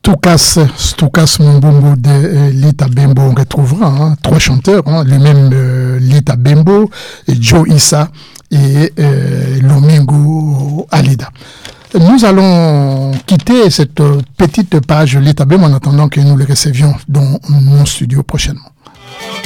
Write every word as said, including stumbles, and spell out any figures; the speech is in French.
Stoukas, Stoukas Mbombo de euh, Lita Bembo, on retrouvera hein, trois chanteurs, hein, les mêmes euh, Lita Bembo, et Joe Issa et euh, Lomingo Alida. Nous allons quitter cette petite page Lita Bembo en attendant que nous les recevions dans nos studios prochainement.